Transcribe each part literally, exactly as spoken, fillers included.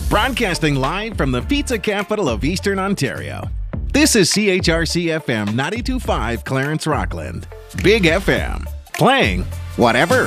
Broadcasting live from the pizza capital of Eastern Ontario. This is C H R C F M ninety-two point five Clarence Rockland. Big F M. Playing whatever.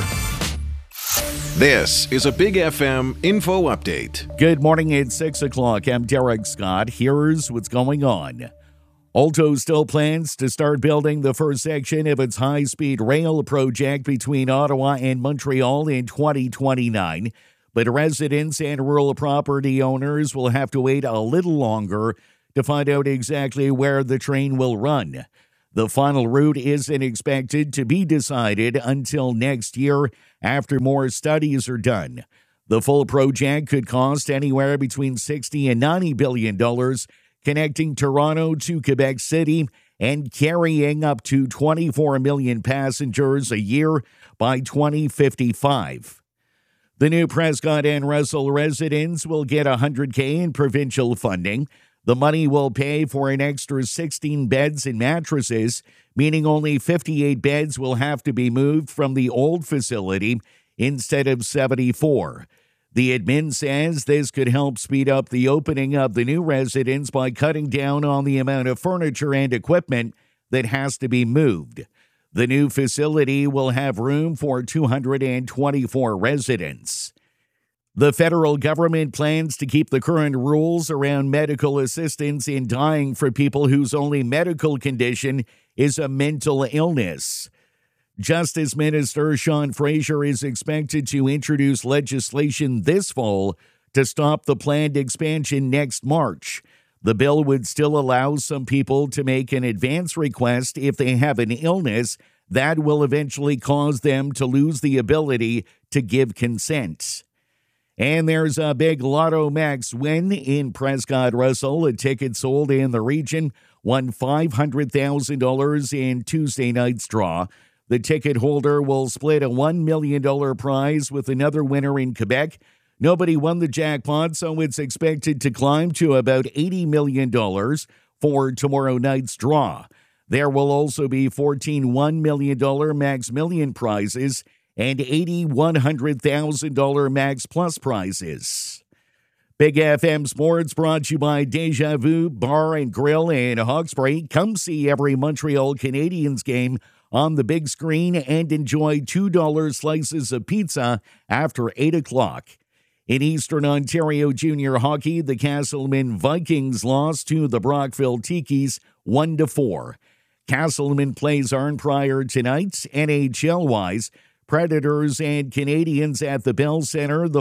This is a Big F M info update. Good morning, it's six o'clock. I'm Derek Scott. Here's what's going on. Alto still plans to start building the first section of its high-speed rail project between Ottawa and Montreal in twenty twenty-nine. But residents and rural property owners will have to wait a little longer to find out exactly where the train will run. The final route isn't expected to be decided until next year after more studies are done. The full project could cost anywhere between sixty and ninety billion dollars, connecting Toronto to Quebec City and carrying up to twenty-four million passengers a year by twenty fifty-five. The new Prescott and Russell residents will get one hundred thousand dollars in provincial funding. The money will pay for an extra sixteen beds and mattresses, meaning only fifty-eight beds will have to be moved from the old facility instead of seventy-four. The admin says this could help speed up the opening of the new residence by cutting down on the amount of furniture and equipment that has to be moved. The new facility will have room for two hundred twenty-four residents. The federal government plans to keep the current rules around medical assistance in dying for people whose only medical condition is a mental illness. Justice Minister Sean Fraser is expected to introduce legislation this fall to stop the planned expansion next March. The bill would still allow some people to make an advance request if they have an illness that will eventually cause them to lose the ability to give consent. And there's a big Lotto Max win in Prescott Russell. A ticket sold in the region won five hundred thousand dollars in Tuesday night's draw. The ticket holder will split a one million dollars prize with another winner in Quebec. Nobody won the jackpot, so it's expected to climb to about eighty million dollars for tomorrow night's draw. There will also be fourteen one million dollars Max Million prizes and eighty one hundred thousand dollars Max Plus prizes. Big F M Sports brought to you by Deja Vu Bar and Grill in Hawkesbury. Come see every Montreal Canadiens game on the big screen and enjoy two dollars slices of pizza after eight o'clock. In Eastern Ontario Junior Hockey, the Castleman Vikings lost to the Brockville Tikis one to four. Castleman plays Arnprior tonight. N H L-wise, Predators and Canadians at the Bell Center. The